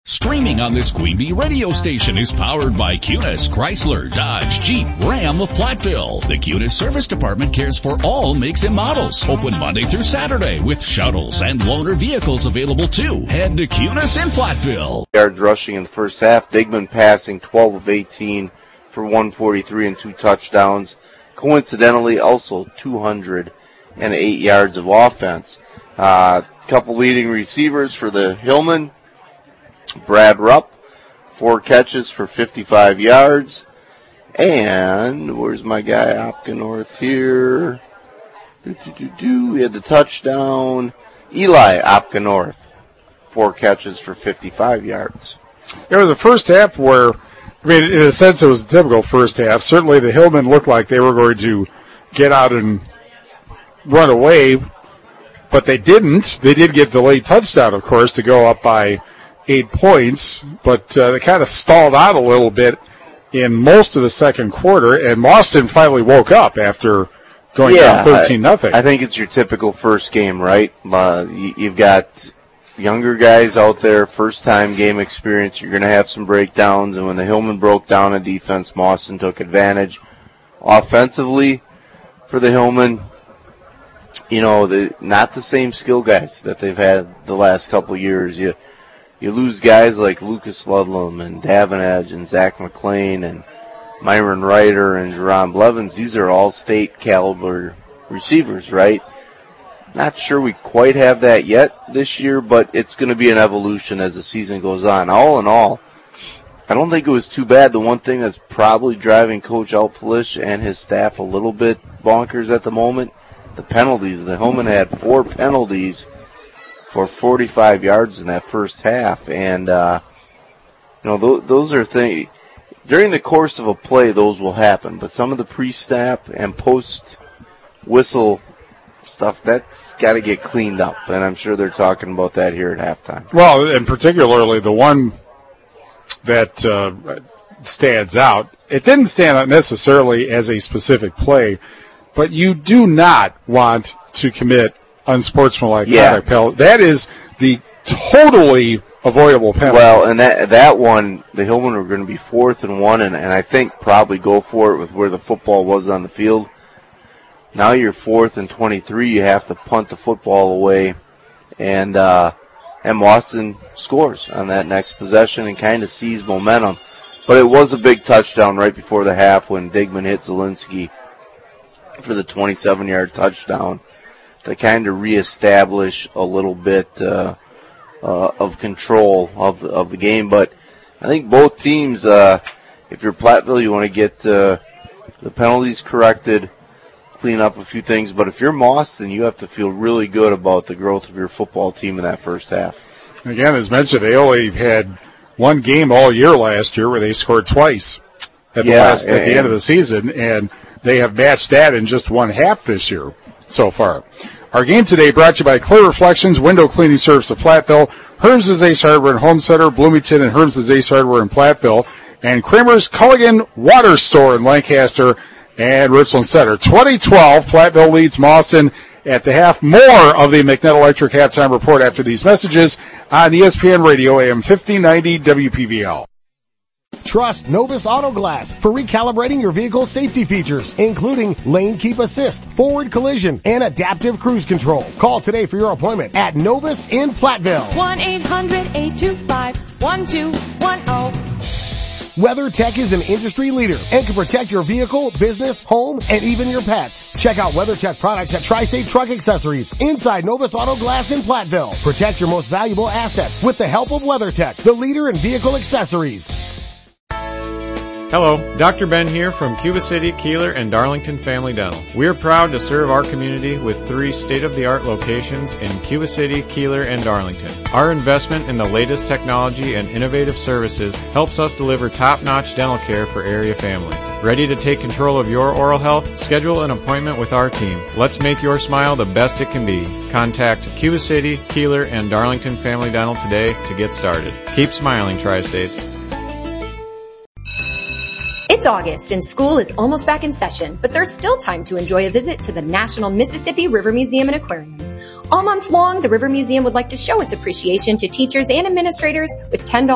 Streaming on this Queen Bee radio station is powered by Cunis, Chrysler, Dodge, Jeep, Ram of Platteville. The Cunis Service Department cares for all makes and models. Open Monday through Saturday with shuttles and loaner vehicles available too. Head to Cunis in Platteville. Yards rushing in the first half. Digman passing 12 of 18 for 143 and 2 touchdowns. Coincidentally, also 208 yards of offense. Couple leading receivers for the Hillman. Brad Rupp, 4 catches for 55 yards. And where's my guy Opgenorth here? He had the touchdown. Eli Opgenorth, 4 catches for 55 yards. It was the first half where, in a sense, it was a typical first half. Certainly the Hillmen looked like they were going to get out and run away, but they didn't. They did get the late touchdown, of course, to go up by 8 points, but they kind of stalled out a little bit in most of the second quarter, and Mauston finally woke up after going down 13-0. I think it's your typical first game, right? You've got younger guys out there, first-time game experience. You're going to have some breakdowns, and when the Hillman broke down on defense, Mauston took advantage. Offensively, for the Hillman, not the same skill guys that they've had the last couple of years. You lose guys like Lucas Ludlam and Davenage and Zach McLean and Myron Ryder and Jerome Blevins. These are all state caliber receivers, right? Not sure we quite have that yet this year, but it's going to be an evolution as the season goes on. All in all, I don't think it was too bad. The one thing that's probably driving Coach Altpalish and his staff a little bit bonkers at the moment, the penalties. The Hillman had 4 penalties for 45 yards in that first half, and those are things. During the course of a play, those will happen, but some of the pre-snap and post-whistle stuff, that's got to get cleaned up, and I'm sure they're talking about that here at halftime. Well, and particularly the one that stands out, it didn't stand out necessarily as a specific play, but you do not want to commit unsportsmanlike conduct. That is the totally avoidable penalty. Well, and that one, the Hillmen were going to be 4th and 1, and I think probably go for it with where the football was on the field. Now you're 4th and 23. You have to punt the football away, and Mauston scores on that next possession and kind of sees momentum. But it was a big touchdown right before the half when Digman hit Zielinski for the 27-yard touchdown to kind of reestablish a little bit of control of the game. But I think both teams, if you're Platteville, you want to get the penalties corrected, clean up a few things. But if you're Mauston, you have to feel really good about the growth of your football team in that first half. Again, as mentioned, they only had one game all year last year where they scored twice at the end of the season, and they have matched that in just one half this year so far. Our game today brought to you by Clear Reflections, window cleaning service of Platteville, Herms' Ace Hardware and Home Center, Bloomington, and Herms' Ace Hardware in Platteville, and Kramer's Culligan Water Store in Lancaster and Richland Center. 2012, Platteville leads Mauston at the half. More of the McNett Electric halftime report after these messages on ESPN Radio AM 1590 WPVL. Trust Novus Auto Glass for recalibrating your vehicle's safety features, including lane keep assist, forward collision, and adaptive cruise control. Call today for your appointment at Novus in Platteville. 1-800-825-1210. WeatherTech is an industry leader and can protect your vehicle, business, home, and even your pets. Check out WeatherTech products at Tri-State Truck Accessories inside Novus Auto Glass in Platteville. Protect your most valuable assets with the help of WeatherTech, the leader in vehicle accessories. Hello, Dr. Ben here from Cuba City, Keeler, and Darlington Family Dental. We are proud to serve our community with 3 state-of-the-art locations in Cuba City, Keeler, and Darlington. Our investment in the latest technology and innovative services helps us deliver top-notch dental care for area families. Ready to take control of your oral health? Schedule an appointment with our team. Let's make your smile the best it can be. Contact Cuba City, Keeler, and Darlington Family Dental today to get started. Keep smiling, Tri-States. It's August and school is almost back in session, but there's still time to enjoy a visit to the National Mississippi River Museum and Aquarium. All month long, the River Museum would like to show its appreciation to teachers and administrators with $10